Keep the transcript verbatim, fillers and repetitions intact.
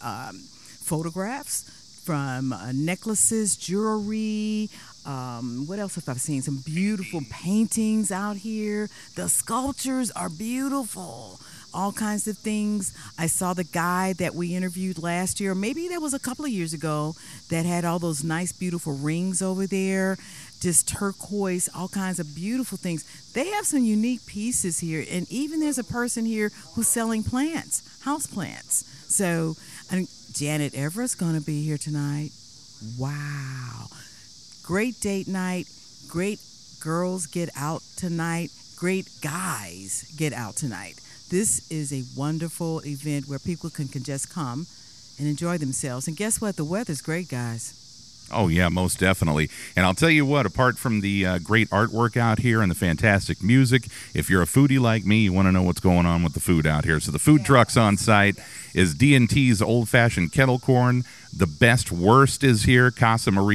um, photographs, from uh, necklaces, jewelry. Um, what else have I seen? Some beautiful paintings out here. The sculptures are beautiful. All kinds of things. I saw the guy that we interviewed last year, maybe that was a couple of years ago, that had all those nice, beautiful rings over there, just turquoise, all kinds of beautiful things. They have some unique pieces here, and even there's a person here who's selling plants, house plants. So, and Janet Everett's going to be here tonight. Wow. Great date night. Great girls get out tonight. Great guys get out tonight. This is a wonderful event where people can, can just come and enjoy themselves. And guess what? The weather's great, guys. Oh, yeah, most definitely. And I'll tell you what, apart from the uh, great artwork out here and the fantastic music, if you're a foodie like me, you want to know what's going on with the food out here. So the food yeah. trucks on site is D and T's Old Fashioned Kettle Corn. The Best Worst is here, Casa Maria.